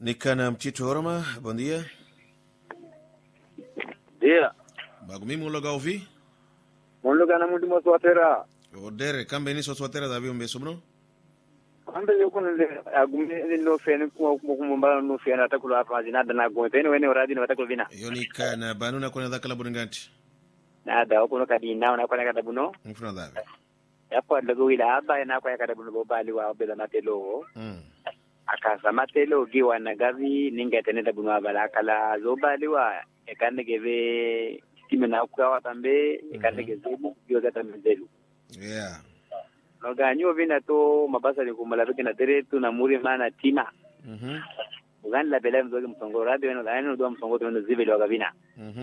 Nikana Mtito Oroma, bom dia. Dia. Bagumi muloga ovi? Muloga na mundi mo swatera. Odere kambe ni so swatera da biombe sobno? Kambe yoko ne agumi no fene ko mbala no fene atakulu hapa zina dana go pene wene uradi no atakulu bina. Yoni kana banuna kona dakala buringanti. Nada ko no kadi na ona kona kada buno. Mfuna da. Yapo ndago ila aba na kwa kada buno bali wa bela matelo. Akaza matelo giwa na gavi ninga tenenda buno abala kala zobali wa ekande geve time na kwa tambe ekande gezebu giwa tambe. Yeah. Noganyo vina to mabasa ni kumalaruki na teretu na muri mana tima. Ugani la bela mzoge msongo radio weno gani ndo msongo to weno ziveli wakavina.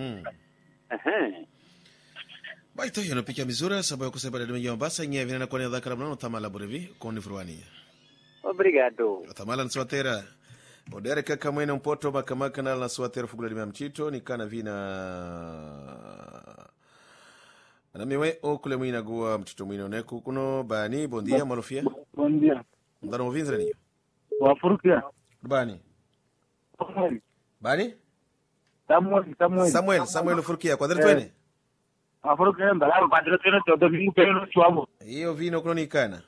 Baito yano picha mizura sababu kusema dada mwenye mbasa nye vina na kwa ni dhakara mnano tamala burevi koni fruwania. Obrigado. Tamala nswatera. Odere kaka mwene mpoto makamaka na nswatera fugula lima Mtito ni kana vina na miwe okule mwina guwa Mtito mwina neku kuno bani bondia malofia. Bondia. Ndano mvinzre niyo. Wafurukia. Bani. Bani? Samuel Furukia kwa dheru tuene? Wafurukia mbala padre tuene todo vingu peno chuamo. Iyo vino kuno ni kana.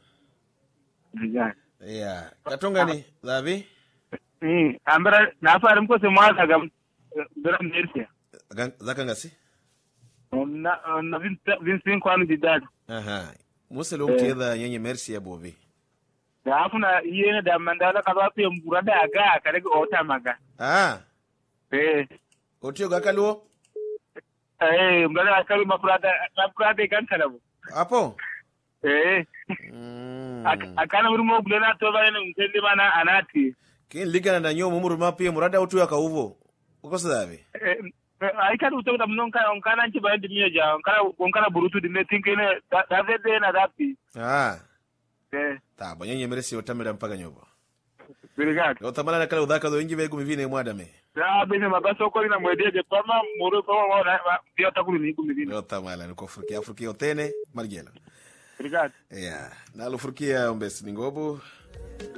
Yeah. Katonga ni dhavi? Ambara nafari mko semwa kagam bera mersia. Zaka ngasi? Na Vincent kwanu didad. Aha. Muselo mtiedha nyenye mersi ya bovi. Da afuna yene da mandala kalwa pe mburada aga kare ota maga. Otio gakaluo? Mbala akalu mafurada kan kalabu. Apo? Akana murumo gulena to bana mtende bana anati. Kin ligana na nyomo muru mapi murada utu yaka uvo. Uko sabe? Aikadu utoka mnonka onkana nchi baende miaja onkana burutu dine tinkene davede na dapi. Tabo nyenye meresi otamera mpaka nyobo. Obrigado. Otamala na kala udhaka do ingi vegu mivine mwadame. Bene mabaso ko ina mwedeje pama muru ko wana ndio takulu ni kumivine. Otamala ni kofurkia Afrika otene margela. Obrigado. Yeah. Nalo furkia ombesi ningobu.